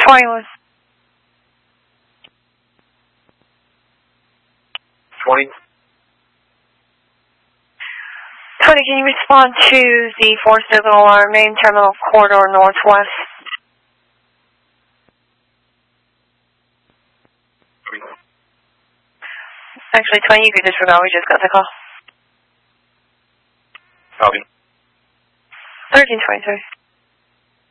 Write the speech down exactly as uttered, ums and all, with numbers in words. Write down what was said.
twenty-one. twenty. twenty, can you respond to the four signal alarm, main terminal corridor northwest? Actually, twenty, you could disregard, we just got the call. Copy. thirteen twenty-three.